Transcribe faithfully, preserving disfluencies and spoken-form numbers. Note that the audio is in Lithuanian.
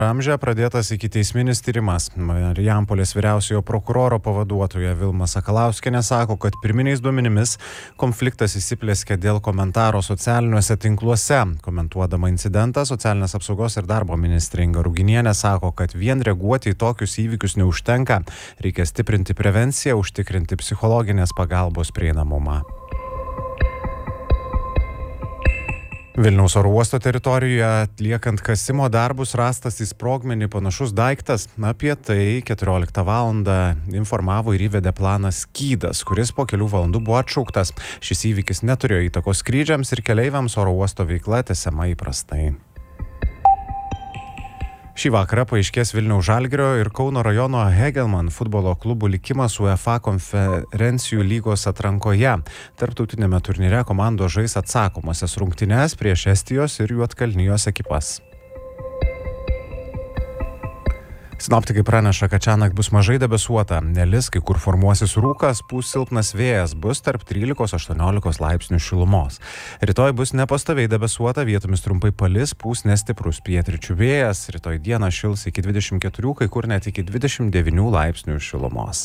Amžiuje pradėtas ikiteisminis tyrimas. Marijampolės vyriausiojo prokuroro pavaduotoja Vilma Sakalauskienė sako, kad pirminiais duomenimis konfliktas įsiplėskė dėl komentaro socialiniuose tinkluose. Komentuodama incidentą, socialinės apsaugos ir darbo ministrė Inga Ruginienė sako, kad vien reaguoti į tokius įvykius neužtenka. Reikia stiprinti prevenciją, užtikrinti psichologinės pagalbos prieinamumą. Vilniaus oro uosto teritorijoje atliekant kasimo darbus rastas į sprogmenį panašus daiktas. Apie tai keturioliktą valandą informavo ir įvedė planą Skydas, kuris po kelių valandų buvo atšauktas. Šis įvykis neturėjo įtakos skrydžiams ir keleiviams, oro uosto veikla tęsiama įprastai. Šį vakarą paaiškės Vilniaus Žalgirio ir Kauno rajono Hegelmann futbolo klubų likimas UEFA konferencijų lygos atrankoje. Tarptautinėme turnyre komandos žais atsakomosias rungtynes prieš Estijos ir Juodkalnijos ekipas. Sinoptikai praneša, kad šiąnakt bus mažai debesuota, nelis, kai kur formuosis rūkas, pūs silpnas vėjas, bus tarp trylikos aštuoniolikos laipsnių šilumos. Rytoj bus nepastoviai debesuota, vietomis trumpai palis, pūs nestiprus pietryčių vėjas, rytoj dieną šils iki dvidešimt keturių, kai kur net iki dvidešimt devynių laipsnių šilumos.